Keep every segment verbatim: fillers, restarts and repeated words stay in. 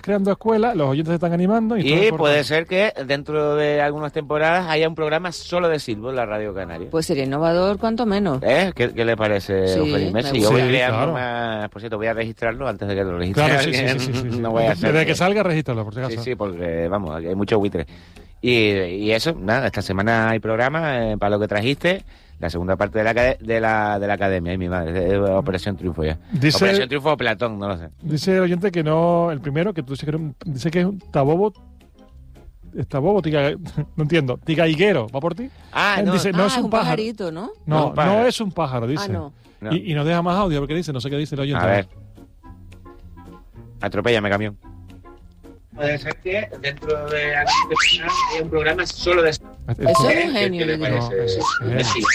creando escuelas, los oyentes se están animando. Y, y puede ser que dentro de algunas temporadas haya un programa solo de silbo en la Radio Canaria. Pues sería innovador, cuanto menos. ¿Eh? ¿Qué, qué le parece, sí, Ofelia Messi? Yo sí, voy a crear claro. más... Por cierto, voy a registrarlo antes de que lo registre. Claro, sí, sí, sí, sí, sí, sí. No voy a hacer... Desde que salga, regístralo, por si acaso. Sí, sí, porque, vamos, hay mucho buitre. Y, y eso, nada, esta semana hay programa eh, para lo que trajiste... La segunda parte de la, de la, de la academia, ay mi madre, de Operación Triunfo ya. Dice, Operación Triunfo o Platón, no lo sé. Dice el oyente que no, el primero, que tú dices que, era un, dice que es un tabobo, tabobo, tica, no entiendo, tigaiguero, ¿va por ti? Ah, no. ah, Dice, no es un, un pájaro. pajarito, ¿no? No, no, no es un pájaro, dice. Ah, no. No. Y, y nos deja más audio, porque dice, no sé qué dice el oyente. A ver. Atropéllame, camión. Puede ser que dentro de haya un programa solo de... Eso es un genio. ¿Qué le yo digo. parece? No, es- Sí,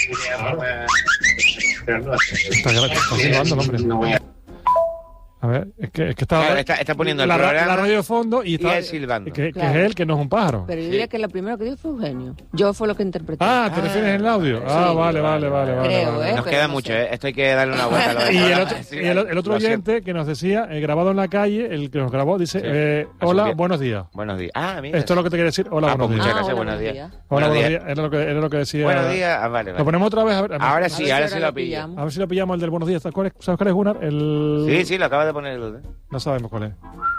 Está, gra- está silbando el hombre. No voy a... A ver, es que, es que está, Claro, está, está poniendo el la, ra- programa la radio de fondo y está y él silbando. que, que Claro. es él, que no es un pájaro. Pero yo diría que lo primero que dijo fue Eugenio. Yo fue lo que interpreté. Ah, ¿te refieres en el audio? Ah, Sí. vale, vale, vale. vale, Creo, vale. ¿eh? Nos pero queda no mucho, sé. ¿eh? Esto hay que darle una vuelta a lo del Y el programa. otro, Sí, y el, el otro lo siento. oyente que nos decía, eh, grabado en la calle, el que nos grabó, dice, Sí. eh, Eso hola, bien. buenos días. Buenos días. Ah, mira. Esto es lo que te quería decir, hola, Ah, buenos pues días. muchas Ah, gracias, hola, buenos buenos días. días. Hola, Buenos buenos días. días. Era lo que, era lo que decía. Buenos días. Ah, vale, Lo vale. ponemos otra vez, a ver, a ver, Ahora A sí, ver si ahora ahora sí lo lo pillo. pillamos. a ver si lo pillamos el del buenos días. ¿Cuál es? ¿Sabes cuál es, Gunnar? El... Sí, sí, lo acaba de poner el... No sabemos cuál es.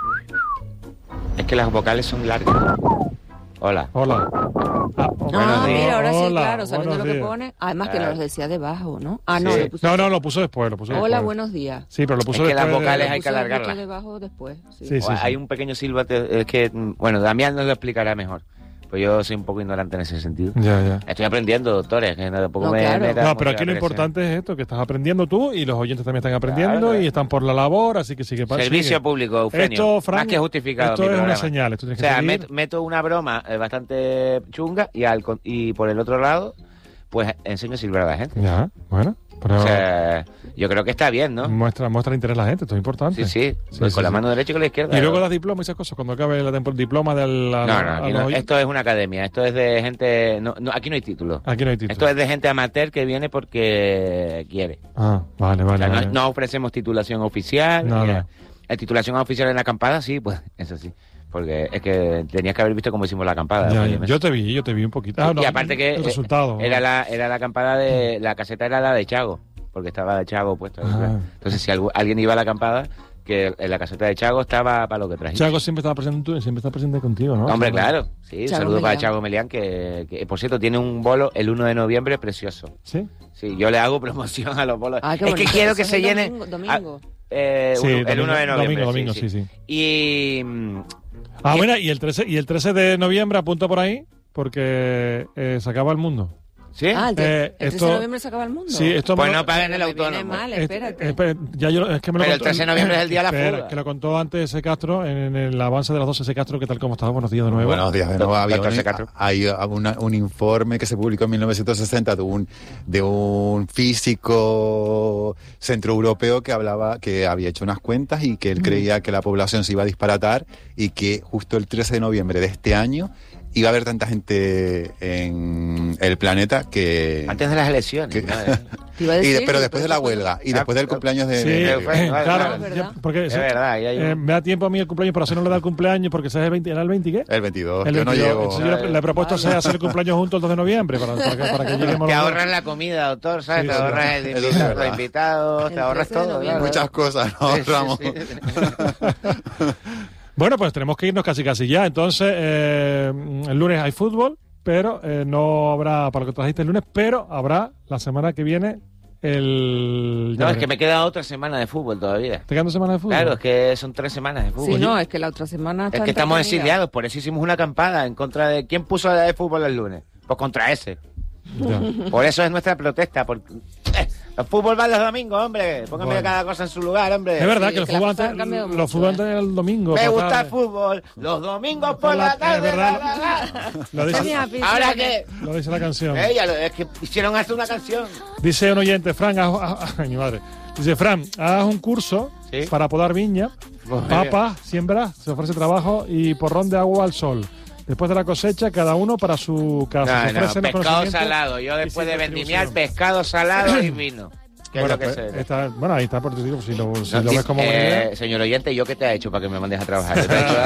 Es que las vocales son largas. Hola. Hola. Ah, Buenos Ah, días. mira, ahora sí, Hola, claro, sabiendo buenos lo que días. pone. Además que Claro. nos decía debajo, ¿no? Ah, no, Sí. lo puso. No, no, lo puso después, lo puso Hola, después. buenos días. Sí, pero lo puso Es que las después de- vocales Lo hay que puso alargarla. justo debajo después. Sí. Sí, sí, O hay sí. un pequeño silbate, es que, mm, bueno, Damián nos lo explicará mejor. Pues yo soy un poco ignorante en ese sentido. Ya, ya. Estoy aprendiendo, doctores, que no, tampoco No, me claro. meta No, mucha pero aquí lo presión. importante es esto, que estás aprendiendo tú y los oyentes también están aprendiendo Claro, claro. y están por la labor, así que sí que pasa. Servicio público, Eugenio. Esto, Fran, Más que justificado. esto mi es una programa. señal, esto tienes O sea, que seguir. met- meto una broma eh, bastante chunga y, al, con- y por el otro lado, pues enseño a silbar a la gente. Ya, bueno, pero O sea, yo creo que está bien, ¿no? muestra, muestra interés a la gente, esto es importante. Sí, sí, Sí, pues sí, con la sí. mano derecha y con la izquierda. Y luego das diploma y esas cosas, cuando acabe la temporada, diploma del... No, no, aquí no, esto es una academia, esto es de gente... No, no, aquí no hay título. Aquí no hay título. Esto es de gente amateur que viene porque quiere. Ah, vale, vale. O sea, no, vale. no ofrecemos titulación oficial. No, ni no. nada. La titulación oficial en la acampada, sí, pues eso sí. Porque es que tenías que haber visto cómo hicimos la acampada. Ya, oye, ya. me- Yo te vi, yo te vi un poquito. Ah, no, y aparte que el eh, resultado. era la era la acampada de... La caseta era la de Chago, porque estaba Chago puesto. Ah. Entonces, si algu- alguien iba a la acampada, que en la caseta de Chago estaba para lo que trajiste. Chago siempre estaba presente, siempre está presente contigo, ¿no? Hombre, Chago. claro. Sí, Chago saludos para Melián. Chago Melián, que, que, por cierto tiene un bolo el uno de noviembre precioso. ¿Sí? Sí, yo le hago promoción a los bolos. Ah, qué es que bonito. quiero Eso que es se el llene. domingo- domingo. Ah, eh, Sí, uno- el domingo, uno de noviembre. domingo, domingo, sí, sí. Y. mm, Ah, y- bueno, y el trece, y el trece de noviembre apunta por ahí, porque eh, se acaba el mundo. ¿Sí? Ah, el, tre- Eh, el trece esto- de noviembre se acaba el mundo. Sí, esto Pues me lo- no paguen el Me viene autónomo. mal, Eh, espérate. eh, espera, ya yo, es que me lo Pero el contó- trece de noviembre es el día de la espera, fuga. que lo contó antes ese Castro en, el avance de las doce ese Castro, ¿qué tal cómo estás? Buenos días de nuevo. Buenos días de nuevo. Doctor Había un, Secatro. hay una- un informe que se publicó en mil novecientos sesenta de un, de un físico centroeuropeo que hablaba, que había hecho unas cuentas y que él creía que la población se iba a disparatar y que justo el trece de noviembre de este año iba a haber tanta gente en el planeta que... Antes de las elecciones. que- ¿no? Eh, Te iba a y de- decir, pero después de la eso fue- huelga y Ah, después del ah, cumpleaños de... Sí, de- Eh, eh, vale, claro, vale. ya- porque Es se- verdad, ahí hay un- eh, me da tiempo a mí el cumpleaños, pero así no le da el cumpleaños porque ese es el veinte, ¿era el veinte qué? el veintidós, El yo no veintidós. llego... Entonces yo le, le he propuesto hacer- hacer el cumpleaños juntos el dos de noviembre para, para que, para que lleguemos Te los dos. ahorras la comida, doctor, ¿sabes? Sí, te sí, ahorras sí. el Eso es invitado, verdad. los invitados, El te ahorras trece de todo. noviembre. claro. Muchas cosas, ¿no, Sí, sí, Ramos? sí. Bueno, pues tenemos que irnos casi casi ya. Entonces, eh, el lunes hay fútbol, pero eh, no habrá, para lo que trajiste el lunes, pero habrá la semana que viene el... No, es que me queda otra semana de fútbol todavía. ¿Te quedan dos semanas de fútbol? Claro, es que son tres semanas de fútbol. Sí, no, es que la otra semana Es está que estamos entretenida. exiliados, por eso hicimos una acampada en contra de... ¿Quién puso la de fútbol el lunes? Pues contra ese. Ya. Por eso es nuestra protesta. Porque... Eh, el fútbol va los domingos, hombre. Póngame Bueno. cada cosa en su lugar, hombre. Es verdad Sí, que el que las fútbol cosas antes, han cambiado los mucho, fútbol ¿eh? antes era el domingo. Me por gusta tarde. el fútbol los domingos por Por la- la tarde. es verdad. la, la, la. Lo dice, Tenía afición. Ahora que... lo dice la canción. Eh, ya lo- es que hicieron hasta una canción. Dice un oyente, Fran, haz, haz- ay, mi madre. Dice, Fran, haz un curso Sí. para podar viña, Pues, papa, siembra, se ofrece trabajo y porrón de agua al sol. Después de la cosecha, cada uno para su casa. No, Se no, ofrecen los pescado conocimientos salado. Yo y después sin de vendimiar, retribución. pescado salado y vino. Bueno, ¿Qué Bueno, es lo que pues, sé? está, bueno, ahí está, por te digo, si lo, si No, lo di- ves como buena eh, idea. señor oyente, ¿yo qué te he hecho para que me mandes a trabajar? Yo te he hecho